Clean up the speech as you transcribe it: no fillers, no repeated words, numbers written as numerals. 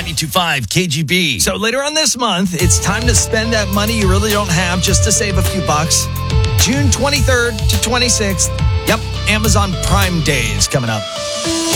92.5 KGB. So later on this month, it's time to spend that money you really don't have just to save a few bucks. June 23rd to 26th. Yep, Amazon Prime Day is coming up.